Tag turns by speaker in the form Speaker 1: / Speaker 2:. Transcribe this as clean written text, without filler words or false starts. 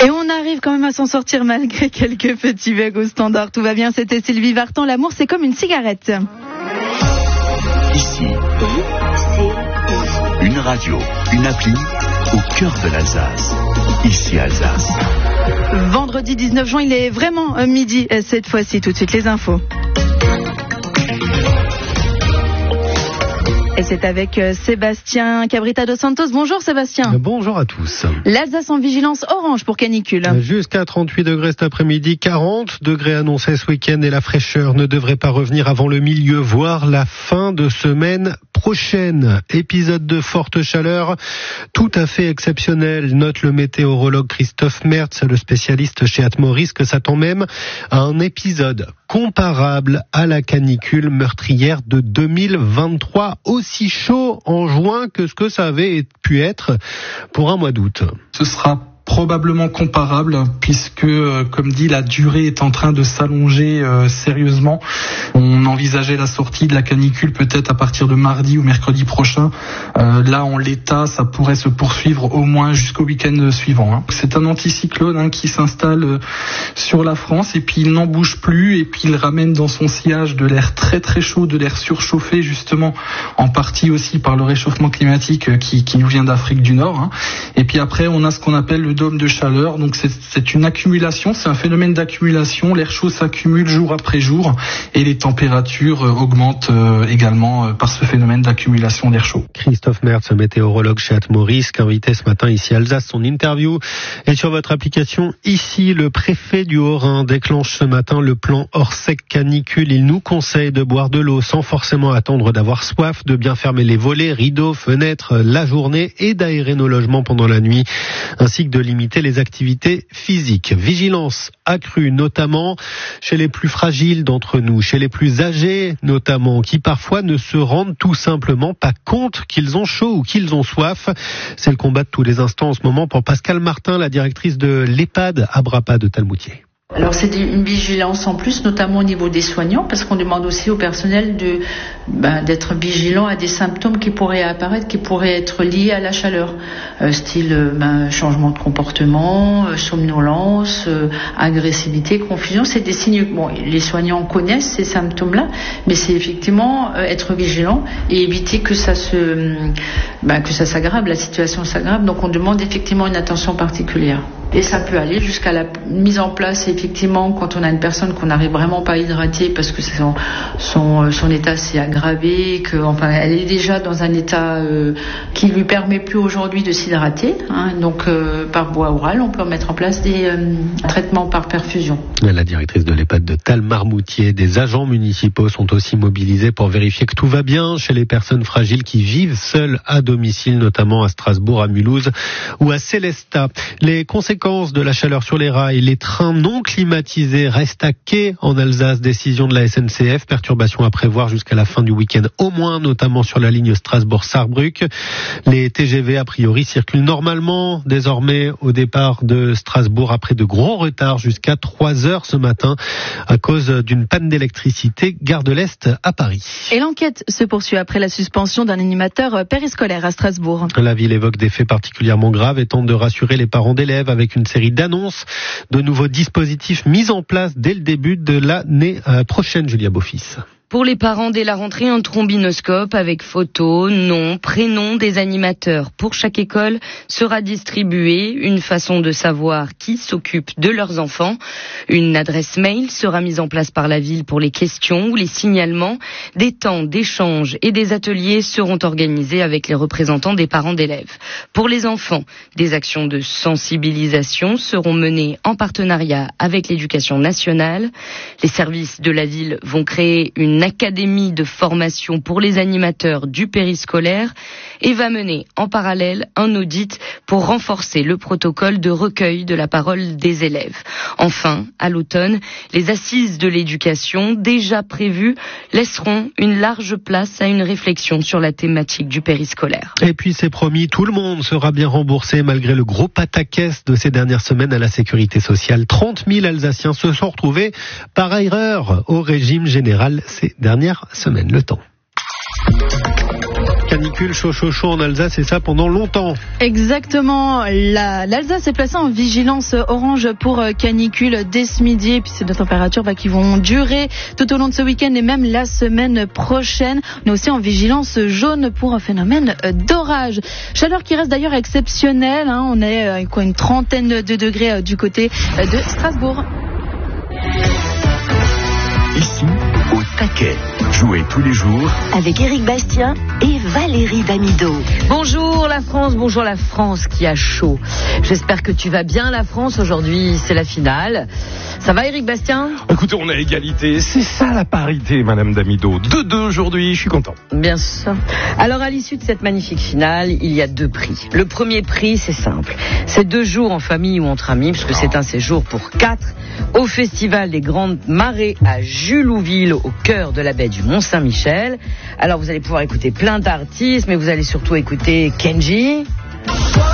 Speaker 1: Et on arrive quand même à s'en sortir malgré quelques petits bugs au standard. Tout va bien, c'était Sylvie Vartan. L'amour, c'est comme une cigarette.
Speaker 2: Ici, une radio, une appli au cœur de l'Alsace. Ici Alsace.
Speaker 1: Vendredi 19 juin, il est vraiment midi cette fois-ci. Tout de suite les infos. Et c'est avec Sébastien Cabrita dos Santos. Bonjour Sébastien.
Speaker 3: Bonjour à tous.
Speaker 1: L'Alsace en vigilance orange pour canicule.
Speaker 3: Jusqu'à 38 degrés cet après-midi, 40 degrés annoncés ce week-end et la fraîcheur ne devrait pas revenir avant le milieu, voire la fin de semaine prochaine. Épisode de forte chaleur tout à fait exceptionnel, note le météorologue Christophe Mertz, le spécialiste chez Atmoris, que s'attend même à un épisode comparable à la canicule meurtrière de 2023, aussi chaud en juin que ce que ça avait pu être pour un mois d'août.
Speaker 4: Ce sera probablement comparable puisque, comme dit, la durée est en train de s'allonger sérieusement. On envisageait la sortie de la canicule peut-être à partir de mardi ou mercredi prochain. Là, en l'état, ça pourrait se poursuivre au moins jusqu'au week-end suivant. C'est un anticyclone qui s'installe sur la France et puis il n'en bouge plus et puis il ramène dans son sillage de l'air très très chaud, de l'air surchauffé justement, en partie aussi par le réchauffement climatique qui nous vient d'Afrique du Nord. Et puis après, on a ce qu'on appelle le dôme de chaleur, donc c'est une accumulation, c'est un phénomène d'accumulation, l'air chaud s'accumule jour après jour et les températures augmentent également par ce phénomène d'accumulation d'air chaud.
Speaker 3: Christophe Mertz, météorologue chez Atmoris, invité ce matin ici à Alsace. Son interview est sur votre application. Ici, le préfet du Haut-Rhin déclenche ce matin le plan hors sec canicule. Il nous conseille de boire de l'eau sans forcément attendre d'avoir soif, de bien fermer les volets, rideaux, fenêtres la journée et d'aérer nos logements pendant la nuit, ainsi que de limiter les activités physiques. Vigilance accrue, notamment chez les plus fragiles d'entre nous, chez les plus âgés notamment, qui parfois ne se rendent tout simplement pas compte qu'ils ont chaud ou qu'ils ont soif. C'est le combat de tous les instants en ce moment pour Pascale Martin, la directrice de l'EHPAD Abrapa de Talmoutier.
Speaker 5: Alors c'est une vigilance en plus, notamment au niveau des soignants, parce qu'on demande aussi au personnel d'être vigilant à des symptômes qui pourraient apparaître, qui pourraient être liés à la chaleur, style changement de comportement, somnolence, agressivité, confusion. C'est des signes. Bon, les soignants connaissent ces symptômes-là, mais c'est effectivement être vigilant et éviter que ça s'aggrave, la situation s'aggrave. Donc on demande effectivement une attention particulière. Et ça peut aller jusqu'à la mise en place, effectivement, quand on a une personne qu'on n'arrive vraiment pas à hydrater parce que son état s'est aggravé, elle est déjà dans un état qui lui permet plus aujourd'hui de s'hydrater. Donc par voie orale, on peut mettre en place des traitements par perfusion.
Speaker 3: La directrice de l'EHPAD de Talmarmoutier, des agents municipaux sont aussi mobilisés pour vérifier que tout va bien chez les personnes fragiles qui vivent seules à domicile, notamment à Strasbourg, à Mulhouse ou à Célestat. Les conséquences de la chaleur sur les rails, les trains non climatisés restent à quai en Alsace, décision de la SNCF, perturbation à prévoir jusqu'à la fin du week-end au moins, notamment sur la ligne Strasbourg-Sarrebruck. Les TGV a priori circulent normalement désormais au départ de Strasbourg après de gros retards jusqu'à 3 heures ce matin à cause d'une panne d'électricité gare de l'Est à Paris.
Speaker 1: Et l'enquête se poursuit après la suspension d'un animateur périscolaire à Strasbourg.
Speaker 3: La ville évoque des faits particulièrement graves et tente de rassurer les parents d'élèves avec une série d'annonces, de nouveaux dispositifs mis en place dès le début de l'année prochaine, Julia Beaufils.
Speaker 6: Pour les parents, dès la rentrée, un trombinoscope avec photos, nom, prénom des animateurs pour chaque école sera distribué. Une façon de savoir qui s'occupe de leurs enfants. Une adresse mail sera mise en place par la ville pour les questions ou les signalements. Des temps d'échange et des ateliers seront organisés avec les représentants des parents d'élèves. Pour les enfants, des actions de sensibilisation seront menées en partenariat avec l'éducation nationale. Les services de la ville vont créer une académie de formation pour les animateurs du périscolaire et va mener en parallèle un audit pour renforcer le protocole de recueil de la parole des élèves. Enfin, à l'automne, les assises de l'éducation déjà prévues laisseront une large place à une réflexion sur la thématique du périscolaire.
Speaker 3: Et puis c'est promis, tout le monde sera bien remboursé malgré le gros pataquès de ces dernières semaines à la sécurité sociale. 30 000 Alsaciens se sont retrouvés par erreur au régime général ces dernières semaines. Le temps. Canicule, chaud en Alsace, et ça pendant longtemps.
Speaker 1: Exactement. L'Alsace est placée en vigilance orange pour canicule dès ce midi. Et puis c'est des températures qui vont durer tout au long de ce week-end et même la semaine prochaine. On est aussi en vigilance jaune pour un phénomène d'orage. Chaleur qui reste d'ailleurs exceptionnelle. On est à une trentaine de degrés du côté de Strasbourg.
Speaker 2: Ici, au taquet. Jouez tous les jours
Speaker 7: avec Éric Bastien et Valérie Damido.
Speaker 6: Bonjour la France qui a chaud. J'espère que tu vas bien la France. Aujourd'hui, c'est la finale. Ça va Éric Bastien ?
Speaker 8: Écoutez, on a égalité. C'est ça la parité, Madame Damido. 2-2 aujourd'hui, je suis content.
Speaker 6: Bien sûr. Alors à l'issue de cette magnifique finale, il y a 2 prix. Le premier prix, c'est simple. C'est 2 jours en famille ou entre amis, puisque c'est un séjour pour 4 au Festival des Grandes Marées à Julouville, au cœur de la baie du Mont-Saint-Michel. Alors vous allez pouvoir écouter plein d'artistes, mais vous allez surtout écouter Kenji.